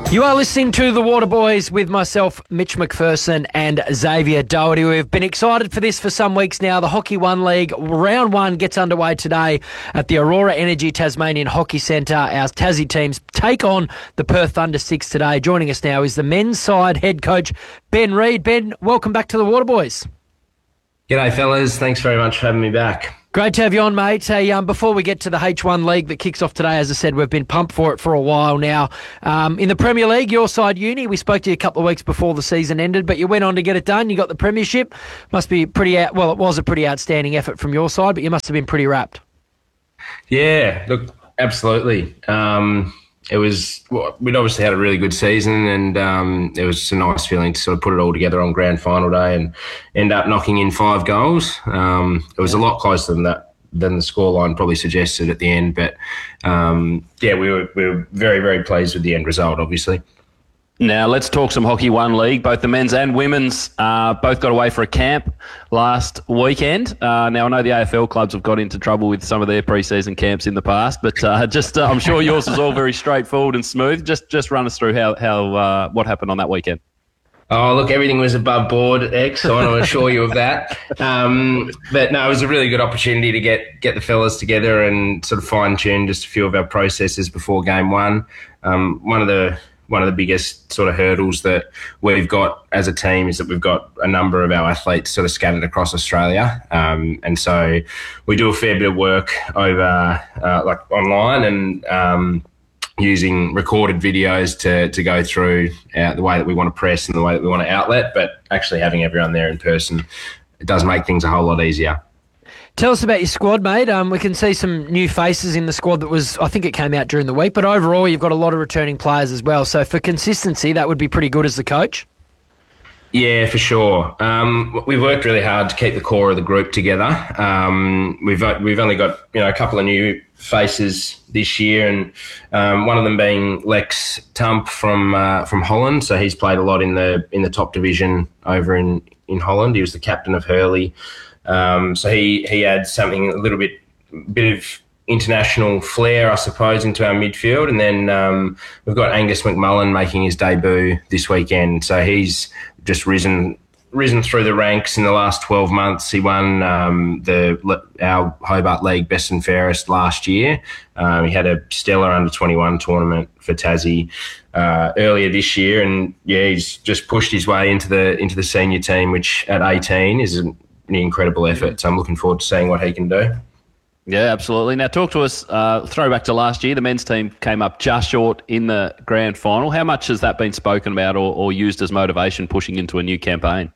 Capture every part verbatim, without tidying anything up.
You are listening to The Water Boys with myself, Mitch McPherson, and Xavier Doherty. We've been excited for this for some weeks now. The Hockey One League round one gets underway today at the Aurora Energy Tasmanian Hockey Centre. Our Tassie teams take on the Perth Thunder Six today. Joining us now is the men's side head coach, Ben Reid. Ben, welcome back to The Water Boys. G'day, fellas. Thanks very much for having me back. Great to have you on, mate. Hey, um, before we get to the H one League that kicks off today, as I said, we've been pumped for it for a while now. Um, in the Premier League, your side, Uni, we spoke to you a couple of weeks before the season ended, but you went on to get it done. You got the premiership. Must be pretty out, well, it was a pretty outstanding effort from your side, but you must have been pretty wrapped. Yeah, look, absolutely. Um, it was, well, we'd obviously had a really good season, and um, it was a nice feeling to sort of put it all together on grand final day and end up knocking in five goals. Um, it was a lot closer than that. than the scoreline probably suggested at the end. But, um, yeah, we were we were very, very pleased with the end result, obviously. Now, let's talk some Hockey One League. Both the men's and women's uh, both got away for a camp last weekend. Uh, now, I know the A F L clubs have got into trouble with some of their pre-season camps in the past, but uh, just uh, I'm sure yours was all very straightforward and smooth. Just just run us through how, how uh, what happened on that weekend. Oh, look, everything was above board, X. I want to assure you of that. Um, but no, it was a really good opportunity to get get the fellas together and sort of fine tune just a few of our processes before game one. Um, one of the one of the biggest sort of hurdles that we've got as a team is that we've got a number of our athletes sort of scattered across Australia, um, and so we do a fair bit of work over uh, like online and. Um, using recorded videos to to go through uh, the way that we want to press and the way that we want to outlet, but actually having everyone there in person, it does make things a whole lot easier. Tell us about your squad, mate. Um, we can see some new faces in the squad that was, I think it came out during the week, but overall you've got a lot of returning players as well. So for consistency, that would be pretty good as the coach. Yeah, for sure. Um, we've worked really hard to keep the core of the group together. Um, we've we've only got you know a couple of new faces this year, and um, one of them being Lex Tump from uh, from Holland. So he's played a lot in the in the top division over in, in Holland. He was the captain of Hurley. Um, so he he adds something a little bit bit of international flair, I suppose, into our midfield. And then um, we've got Angus McMullen making his debut this weekend. So he's just risen risen through the ranks in the last twelve months. He won um, the our Hobart League Best and Fairest last year. Um, he had a stellar under twenty-one tournament for Tassie uh, earlier this year, and yeah, he's just pushed his way into the into the senior team, which at eighteen is an incredible effort. So I'm looking forward to seeing what he can do. Yeah, absolutely. Now, talk to us, uh, throwback to last year, the men's team came up just short in the grand final. How much has that been spoken about or, or used as motivation pushing into a new campaign?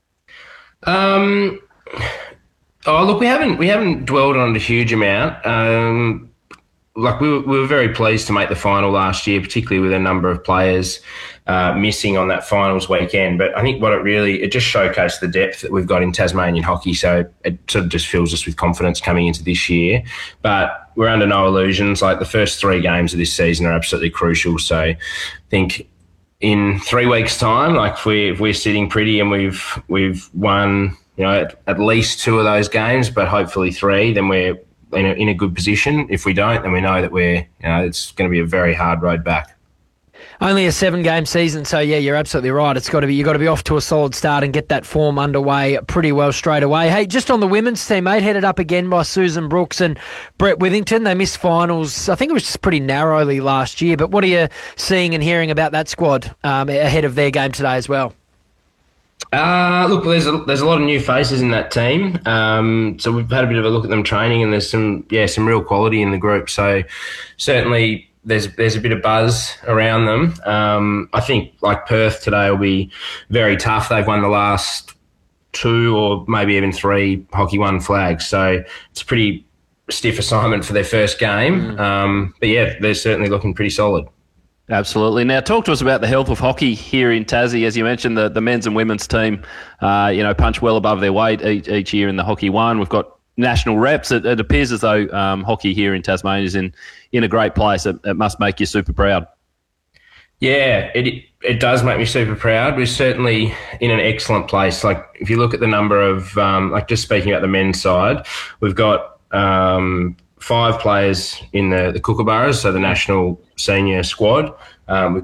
Um, oh, look, we haven't we haven't dwelled on it a huge amount. Um, like we were, we were very pleased to make the final last year, particularly with a number of players uh, missing on that finals weekend. But I think what it really, it just showcased the depth that we've got in Tasmanian hockey. So it sort of just fills us with confidence coming into this year. But we're under no illusions. Like the first three games of this season are absolutely crucial. So I think in three weeks' time, like if, we, if we're sitting pretty and we've we've won, you know, at, at least two of those games, but hopefully three, then we're in a, in a good position. If we don't, then we know that we're, you know, it's going to be a very hard road back. Only a seven-game season, so yeah, you're absolutely right. It's got to be you've got to be off to a solid start and get that form underway pretty well straight away. Hey, just on the women's team, mate, headed up again by Susan Brooks and Brett Withington. They missed finals. I think it was just pretty narrowly last year. But what are you seeing and hearing about that squad um, ahead of their game today as well? Uh, look, there's a, there's a lot of new faces in that team. Um, so we've had a bit of a look at them training, and there's some yeah some real quality in the group. So certainly there's there's a bit of buzz around them. Um, I think like Perth today will be very tough. They've won the last two or maybe even three Hockey One flags. So it's a pretty stiff assignment for their first game. Mm. Um, but yeah, they're certainly looking pretty solid. Absolutely. Now, talk to us about the health of hockey here in Tassie. As you mentioned, the, the men's and women's team, uh, you know, punch well above their weight each, each year in the Hockey One. We've got national reps. It, it appears as though um, hockey here in Tasmania is in, in a great place. It, it must make you super proud. Yeah, it it does make me super proud. We're certainly in an excellent place. Like if you look at the number of, um, like just speaking about the men's side, we've got um, five players in the, the Kookaburras, so the national senior squad. Um, we've got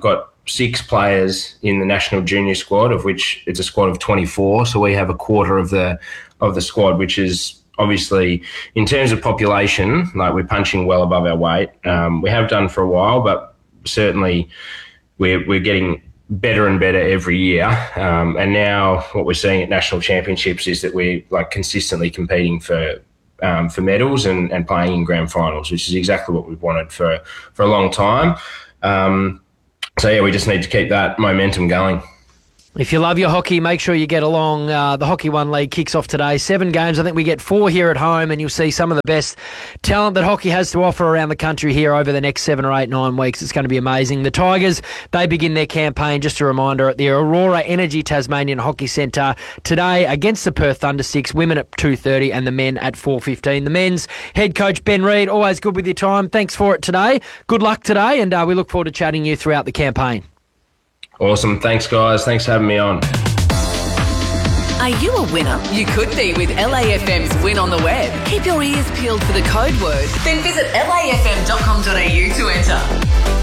six players in the national junior squad, of which it's a squad of twenty-four. So we have a quarter of the of the squad, which is obviously, in terms of population, like we're punching well above our weight. Um, we have done for a while, but certainly we're we're getting better and better every year. Um, and now what we're seeing at national championships is that we're like consistently competing for um, for medals and, and playing in grand finals, which is exactly what we've wanted for for a long time. Um, so yeah, we just need to keep that momentum going. If you love your hockey, make sure you get along. Uh, the Hockey One League kicks off today. Seven games. I think we get four here at home, and you'll see some of the best talent that hockey has to offer around the country here over the next seven or eight, nine weeks. It's going to be amazing. The Tigers, they begin their campaign, just a reminder, at the Aurora Energy Tasmanian Hockey Centre today against the Perth Thunder Six, women at two thirty and the men at four fifteen. The men's head coach, Ben Reid, always good with your time. Thanks for it today. Good luck today, and uh, we look forward to chatting you throughout the campaign. Awesome. Thanks, guys. Thanks for having me on. Are you a winner? You could be with L A F M's Win on the Web. Keep your ears peeled for the code word. Then visit L A F M dot com dot A U to enter.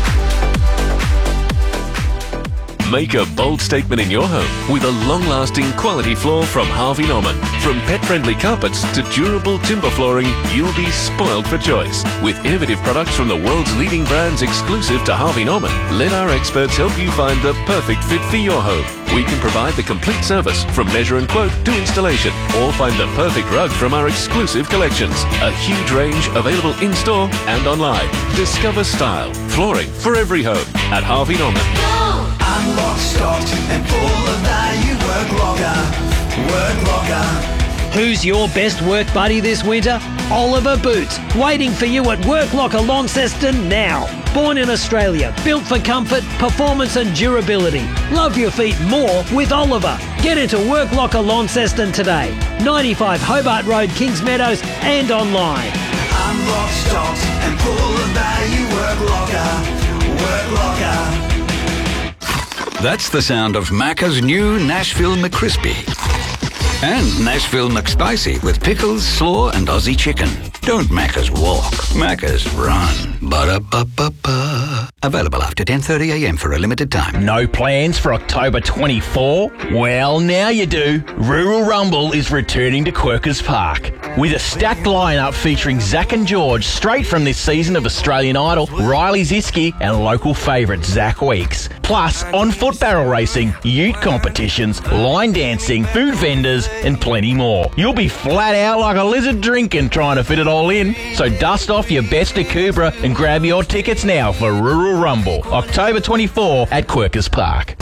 Make a bold statement in your home with a long-lasting quality floor from Harvey Norman. From pet-friendly carpets to durable timber flooring, you'll be spoiled for choice. With innovative products from the world's leading brands exclusive to Harvey Norman, let our experts help you find the perfect fit for your home. We can provide the complete service from measure and quote to installation, or find the perfect rug from our exclusive collections. A huge range available in-store and online. Discover style, flooring for every home at Harvey Norman. I'm locked, stocked and full of value. Work locker, work locker. Who's your best work buddy this winter? Oliver Boots, waiting for you at Work Locker Launceston now. Born in Australia, built for comfort, performance and durability. Love your feet more with Oliver. Get into Work Locker Launceston today. ninety-five Hobart Road, Kings Meadows, and online. I'm locked, stocked and full of value. Work locker, work locker. That's the sound of Macca's new Nashville McCrispy. And Nashville McSpicy with pickles, slaw and Aussie chicken. Don't Macca's walk, Macca's run. Ba-da-ba-ba-ba. Available after ten thirty a m for a limited time. No plans for October twenty-fourth? Well, now you do. Rural Rumble is returning to Quirkers Park. With a stacked lineup featuring Zach and George straight from this season of Australian Idol, Riley Ziski and local favourite Zach Weeks. Plus, on-foot barrel racing, ute competitions, line dancing, food vendors and plenty more. You'll be flat out like a lizard drinking trying to fit it all in. So dust off your best Akubra and grab your tickets now for Rural Rumble, October twenty-fourth at Quirkers Park.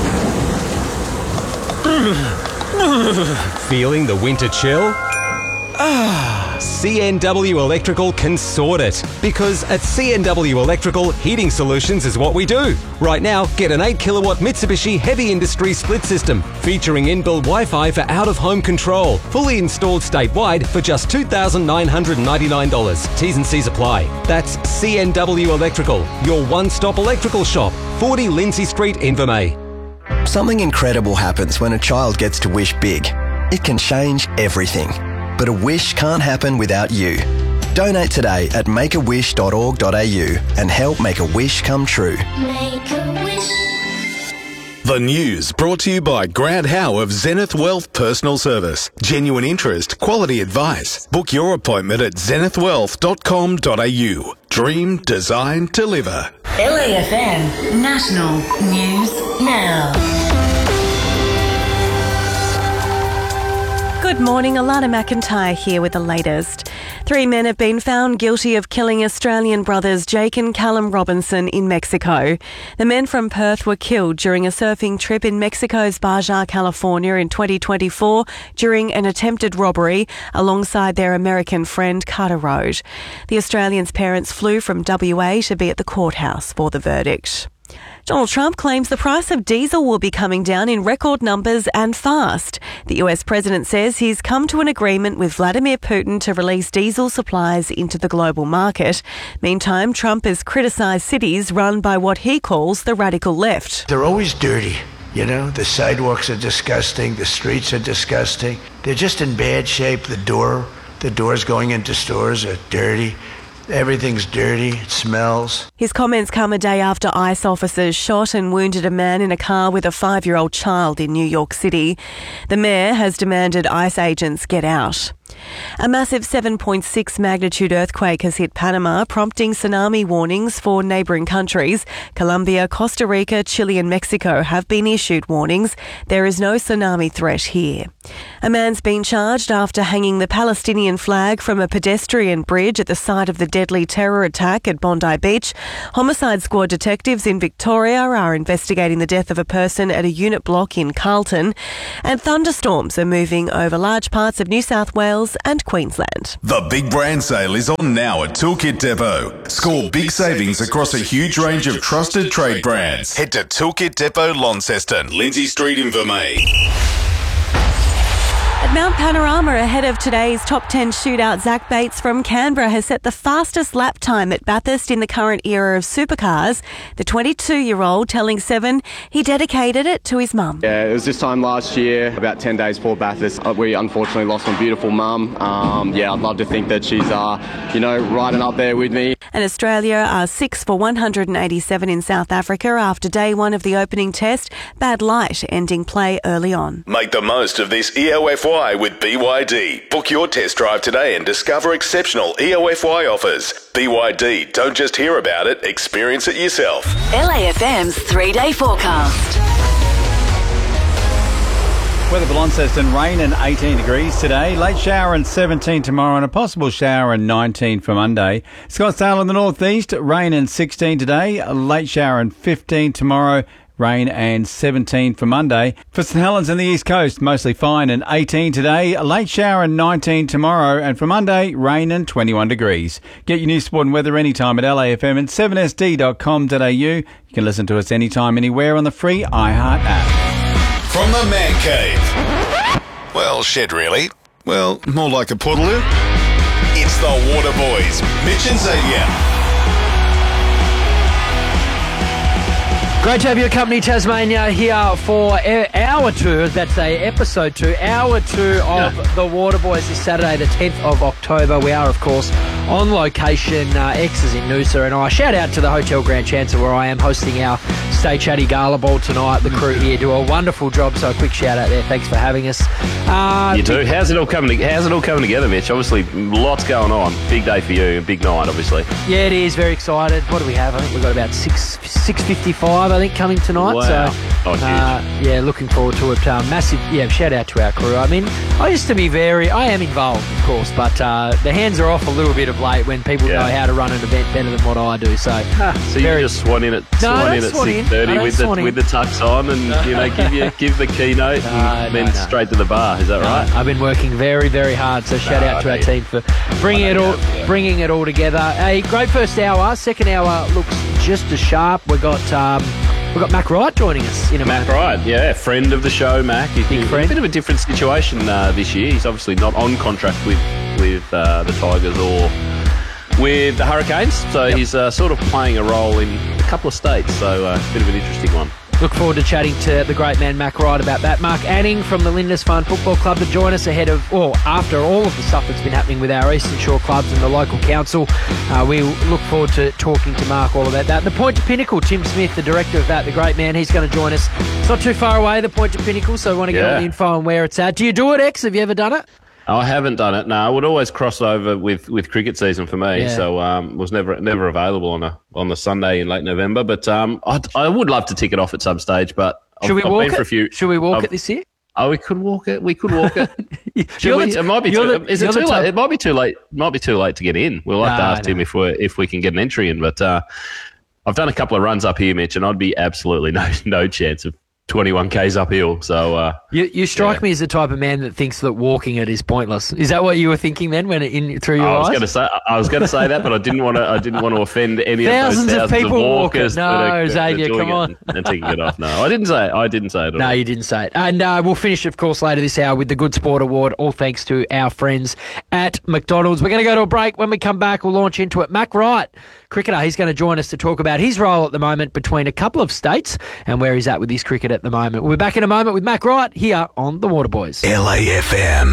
Feeling the winter chill? Ah, C N W Electrical can sort it. Because at C N W Electrical, heating solutions is what we do. Right now, get an eight kilowatt Mitsubishi Heavy Industry split system, featuring inbuilt Wi-Fi for out-of-home control, fully installed statewide for just two thousand nine hundred ninety-nine dollars. T's and C's apply. That's C N W Electrical, your one-stop electrical shop, forty Lindsay Street, Invermay. Something incredible happens when a child gets to wish big. It can change everything. But a wish can't happen without you. Donate today at make a wish dot org dot a u and help make a wish come true. Make a wish. The news brought to you by Grant Howe of Zenith Wealth Personal Service. Genuine interest, quality advice. Book your appointment at zenith wealth dot com dot a u. Dream, design, deliver. L A F M National News Now. Good morning, Alana McIntyre here with the latest. Three men have been found guilty of killing Australian brothers Jake and Callum Robinson in Mexico. The men from Perth were killed during a surfing trip in Mexico's Baja, California in twenty twenty-four during an attempted robbery alongside their American friend Carter Road. The Australians' parents flew from W A to be at the courthouse for the verdict. Donald Trump claims the price of diesel will be coming down in record numbers and fast. The U S president says he's come to an agreement with Vladimir Putin to release diesel supplies into the global market. Meantime, Trump has criticised cities run by what he calls the radical left. They're always dirty. You know, the sidewalks are disgusting. The streets are disgusting. They're just in bad shape. The door, the doors going into stores are dirty. Everything's dirty. It smells. His comments come a day after ICE officers shot and wounded a man in a car with a five-year-old child in New York City. The mayor has demanded ICE agents get out. A massive seven point six magnitude earthquake has hit Panama, prompting tsunami warnings for neighbouring countries. Colombia, Costa Rica, Chile and Mexico have been issued warnings. There is no tsunami threat here. A man's been charged after hanging the Palestinian flag from a pedestrian bridge at the site of the deadly terror attack at Bondi Beach. Homicide Squad detectives in Victoria are investigating the death of a person at a unit block in Carlton. And thunderstorms are moving over large parts of New South Wales and Queensland. The Big Brand Sale is on now at Toolkit Depot. Score big savings across a huge range of trusted trade brands. Head to Toolkit Depot, Launceston, Lindsay Street in Vermeil. At Mount Panorama, ahead of today's top ten shootout, Zach Bates from Canberra has set the fastest lap time at Bathurst in the current era of supercars. The twenty-two-year-old telling Seven he dedicated it to his mum. Yeah, it was this time last year, about ten days before Bathurst. We unfortunately lost my beautiful mum. Um, yeah, I'd love to think that she's, uh, you know, riding up there with me. And Australia are six for one hundred eighty-seven in South Africa after day one of the opening test. Bad light ending play early on. Make the most of this E O F Y with B Y D. Book your test drive today and discover exceptional E O F Y offers. B Y D, don't just hear about it, experience it yourself. L A F M's three-day forecast. Weather for Launceston, rain and eighteen degrees today. Late shower and seventeen tomorrow and a possible shower and nineteen for Monday. Scottsdale in the northeast, rain and sixteen today. Late shower and fifteen tomorrow. Rain and seventeen for Monday. For St Helens and the East Coast, mostly fine and eighteen today. A late shower and nineteen tomorrow. And for Monday, rain and twenty-one degrees. Get your news, sport and weather anytime at L A F M and seven S D dot com dot A U. You can listen to us anytime, anywhere on the free iHeart app. From the Man Cave. Well, shed really. Well, more like a puddaloo. It's the Water Boys, Mitch and Xavier. Great to have your company, Tasmania, here for hour two, I was about to say episode two, hour two of yeah. the Water Boys this Saturday, the tenth of October. We are, of course, on location. Uh, X is in Noosa, and I shout out to the Hotel Grand Chancellor where I am hosting our Stay Chatty Gala Ball tonight. The crew here do a wonderful job, so a quick shout out there. Thanks for having us. Uh, you do. How's it all coming? To, how's it all coming together, Mitch? Obviously, lots going on. Big day for you, big night, obviously. Yeah, it is. Very excited. What do we have? I think we've got about six six fifty five. I think coming tonight. Wow. So, oh, huge. Uh, yeah, looking forward to it. Uh, massive. Yeah, shout out to our crew. I mean, I used to be very. I am involved, of course, but uh, the hands are off a little bit of late when people yeah. know how to run an event better than what I do. So, so very, you just swan in at no, swan in at six thirty with the with the tux on, and you know give you give the keynote, no, and no, then no. straight to the bar. Is that no, right? I've been working very, very hard. So shout no, out to our you. team for bringing it all, have, yeah. bringing it all together. A great first hour. Second hour looks just as sharp. We got. Um, We've got Mac Wright joining us in a Mac moment. Wright, yeah, friend of the show, Mac. He's Big friend. A bit of a different situation uh, this year. He's obviously not on contract with with uh, the Tigers or with the Hurricanes, so yep. he's uh, sort of playing a role in a couple of states. So uh, it's a bit of an interesting one. Look forward to chatting to the great man Mac Wright about that. Mark Anning from the Lindisfarne Football Club to join us ahead of, or after all of the stuff that's been happening with our Eastern Shore clubs and the local council. Uh, we look forward to talking to Mark all about that. The Point to Pinnacle, Tim Smith, the director of that, the great man, he's going to join us. It's not too far away, the Point to Pinnacle, so we want to get yeah. all the info on where it's at. Do you do it, X? Have you ever done it? I haven't done it. No, I would always cross over with, with cricket season for me, Yeah. so um, was never never available on a on the Sunday in late November. But um, I I would love to tick it off at some stage. But Should I've, we I've walk been it? for a few. Should we walk I've, it this year? Oh, we could walk it. We could walk it. Should You're we? the- It might be. you're Too, the- is it you're too the late? type- It might be too late. Might be too late to get in. We'll have to No, ask no. him if we are if we can get an entry in. But uh, I've done a couple of runs up here, Mitch, and I'd be absolutely no no chance of twenty-one kays uphill. So uh, You, you strike yeah. me as the type of man that thinks that walking it is pointless. Is that what you were thinking then, when it in through your I was eyes? going to say I was going to say that, but I didn't want to. I didn't want to offend any Thousands of of those thousands people of walk it. walkers. No, that are, that are Xavier, doing come it on. and, and taking it off. No, I didn't say. It. I didn't say it. At No, all. you didn't say it. And uh, we'll finish, of course, later this hour with the Good Sport Award, all thanks to our friends at McDonald's. We're going to go to a break. When we come back, we'll launch into it. Mac Wright, cricketer, he's going to join us to talk about his role at the moment between a couple of states and where he's at with his cricket at the moment. We'll be back in a moment with Mac Wright here on The Water Boys. L A F M.